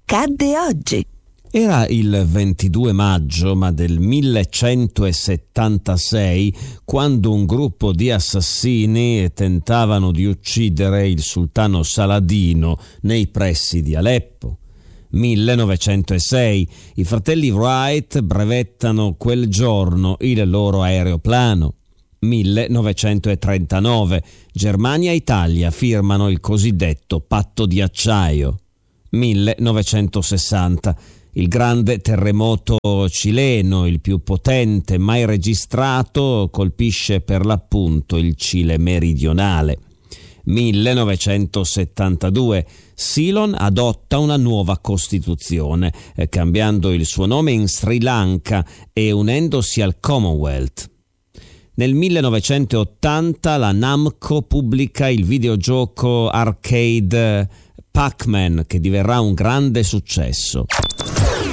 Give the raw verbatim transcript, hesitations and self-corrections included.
accadde oggi? Era il ventidue maggio, ma del millecentosettantasei, quando un gruppo di assassini tentavano di uccidere il sultano Saladino nei pressi di Aleppo. millenovecentosei, i fratelli Wright brevettano quel giorno il loro aeroplano. millenovecentotrentanove, Germania e Italia firmano il cosiddetto patto di acciaio. millenovecentosessanta, il grande terremoto cileno, il più potente mai registrato, colpisce per l'appunto il Cile meridionale. millenovecentosettantadue, Ceylon adotta una nuova costituzione, eh, cambiando il suo nome in Sri Lanka e unendosi al Commonwealth. Nel millenovecentottanta la Namco pubblica il videogioco arcade Pac-Man, che diverrà un grande successo.